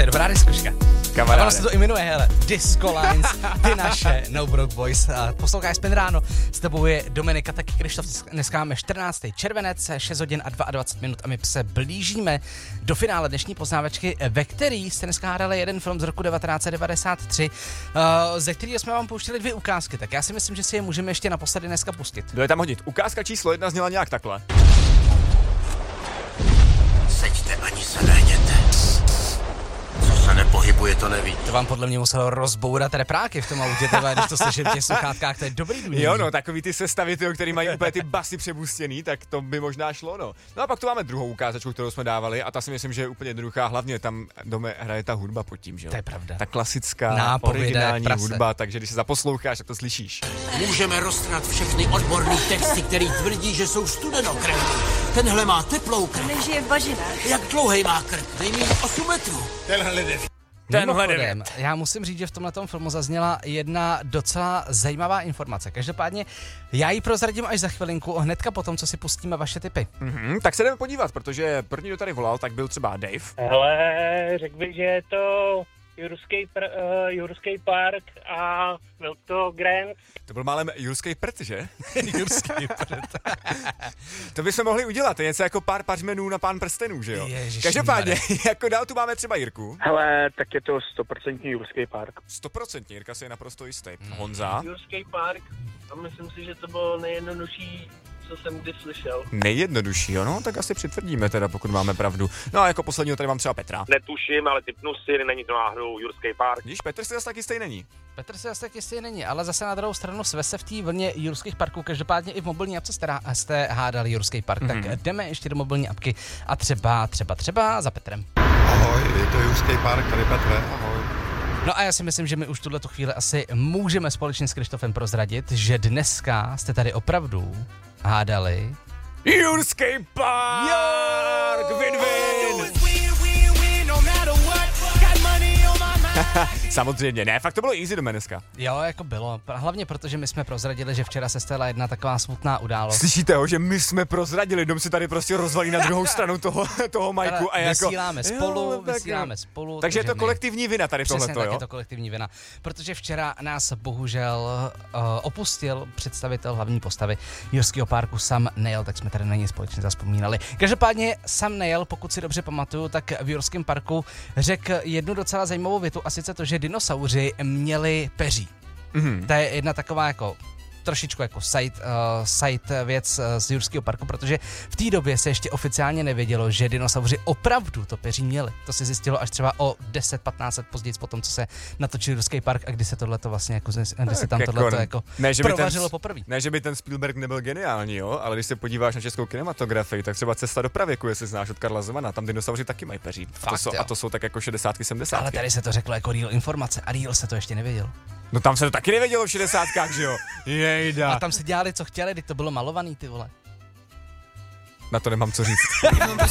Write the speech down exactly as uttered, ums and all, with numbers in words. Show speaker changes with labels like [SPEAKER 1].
[SPEAKER 1] dobrá diskoška.
[SPEAKER 2] Kamaráde.
[SPEAKER 1] A ono se to jmenuje, hele, Disco Lines, ty naše, No Broke Boys. Posloucháš Spin ráno, s tebou je Dominika, taky Krištof, dneska máme čtrnáctého červenec, šest hodin a dvacet dva minut a my se blížíme do finále dnešní poznávačky, ve který jste dneska hádali jeden film z roku devatenáct set devadesát tři, ze kterého jsme vám pouštěli dvě ukázky, tak já si myslím, že si je můžeme ještě naposledy dneska pustit.
[SPEAKER 2] Kdo je tam hodit? Ukázka číslo jedna zněla nějak takhle.
[SPEAKER 3] Seďte ani se nehněte. Co se nepohybuje, to neví.
[SPEAKER 1] To vám podle mě muselo rozbourat repráky v tom autě, tebe, když to slyšíte v těch sluchátkách, to je dobrý důvod.
[SPEAKER 2] Jo, no, takový ty sestavy, tyjo, který mají úplně ty basy přebustěný, tak to by možná šlo, no. No a pak tu máme druhou ukázačku, kterou jsme dávali a ta si myslím, že je úplně jednoduchá, hlavně tam dome hraje ta hudba pod tím, že jo.
[SPEAKER 1] To je pravda.
[SPEAKER 2] Ta klasická,
[SPEAKER 1] Nápověda
[SPEAKER 2] originální
[SPEAKER 1] prase.
[SPEAKER 2] hudba, takže když se zaposloucháš, tak to slyšíš.
[SPEAKER 3] Můžeme roztrhat všechny odborný texty, který tvrdí, že jsou studenokrevní. Tenhle má teplou krv.
[SPEAKER 4] Nežije v bažinách.
[SPEAKER 3] Jak dlouhej má krk? Nejméně osm metrů. Tenhle jde.
[SPEAKER 2] Tenhle
[SPEAKER 1] Mimochodem, já musím říct, že v tomhletom filmu zazněla jedna docela zajímavá informace. Každopádně já ji prozradím až za chvilinku, hnedka potom, co si pustíme vaše tipy.
[SPEAKER 2] Mhm, tak se jdeme podívat, protože první, kdo tady volal, tak byl třeba Dave.
[SPEAKER 5] Hele, řekl bych, že je to Jurský, pr- uh, Jurský park a byl to Grant.
[SPEAKER 2] To byl málem Jurský prd, že?
[SPEAKER 1] Jurský prd.
[SPEAKER 2] To bychom mohli udělat, to je něco jako pár pařmenů na Pán prstenů, že jo?
[SPEAKER 1] Ježiš,
[SPEAKER 2] Každopádně, jako dál tu máme třeba Jirku.
[SPEAKER 5] Hele, tak je to stoprocentní Jurský park.
[SPEAKER 2] sto procent Jirka si je naprosto jistý. Honza?
[SPEAKER 6] Jurský park a myslím si, že to bylo nejjednodušší, co jsem kdy slyšel.
[SPEAKER 2] Nejjednodušší, jo? No, tak asi přitvrdíme teda, pokud máme pravdu. No a jako posledního tady mám třeba Petra.
[SPEAKER 7] Netuším, ale typnu si, není to náhodou Jurský park.
[SPEAKER 2] Když Petr si zase taky stejný není.
[SPEAKER 1] Petr se zase tak jistý není, ale zase na druhou stranu sve se v té vlně jurských parků, každopádně i v mobilní apce jste, jste hádali Jurský park, mm-hmm. tak jdeme ještě do mobilní apky a třeba, třeba, třeba za Petrem.
[SPEAKER 8] Ahoj, je to Jurský park, tady Petr, ahoj.
[SPEAKER 1] No a já si myslím, že my už tuto chvíli asi můžeme společně s Krištofem prozradit, že dneska jste tady opravdu hádali
[SPEAKER 2] Jurský park! Win-win! Samozřejmě, ne, fakt to bylo easy do dneska.
[SPEAKER 1] Jo, jako bylo. Hlavně protože my jsme prozradili, že včera se stala jedna taková smutná událost.
[SPEAKER 2] Slyšíte ho, že my jsme prozradili, dom si tady prostě rozvalí na druhou stranu toho, toho Majku a jako...
[SPEAKER 1] Vysíláme spolu,
[SPEAKER 2] jo, tak
[SPEAKER 1] vysíláme
[SPEAKER 2] jo.
[SPEAKER 1] spolu.
[SPEAKER 2] Takže je to
[SPEAKER 1] my-
[SPEAKER 2] kolektivní vina tady
[SPEAKER 1] Přesně
[SPEAKER 2] tohleto,
[SPEAKER 1] tak,
[SPEAKER 2] jo?
[SPEAKER 1] je to kolektivní vina. Protože včera nás bohužel uh, opustil představitel hlavní postavy Jurského parku Sam Neill, tak jsme tady na něj společně zazpomínali. Každopádně Sam Neill, pokud si dobře pamatuju, tak v Jurském parku řekl jednu docela zajímavou větu, a sice to, že dinosauři měli peří.
[SPEAKER 2] Mhm.
[SPEAKER 1] To je jedna taková jako trošičku jako side, uh, side věc uh, z Jurského parku, protože v té době se ještě oficiálně nevědělo, že dinosauři opravdu to peří měli. To se zjistilo až třeba o deset patnáct let později potom, co se natočil Jurský park a kdy se tohleto vlastně jako, kdy se tam
[SPEAKER 2] jako
[SPEAKER 1] tohleto
[SPEAKER 2] ne-
[SPEAKER 1] jako
[SPEAKER 2] ne, že by ten-
[SPEAKER 1] provařilo poprvé.
[SPEAKER 2] Ne, že by ten Spielberg nebyl geniální, jo, ale když se podíváš na českou kinematografii, tak třeba Cesta do pravěku, jestli znáš od Karla Zemana, tam dinosauři taky mají peří. A to,
[SPEAKER 1] Fakt,
[SPEAKER 2] jsou,
[SPEAKER 1] jo.
[SPEAKER 2] a to jsou tak jako šedesátky, sedmdesátky.
[SPEAKER 1] Ale tady se to řeklo jako real informace a real se to ještě nevěděl.
[SPEAKER 2] No tam se to taky nevědělo v šedesátkách, že jo? Jejda.
[SPEAKER 1] A tam se dělali, co chtěli, když to bylo malovaný, ty vole.
[SPEAKER 2] Na to nemám co říct.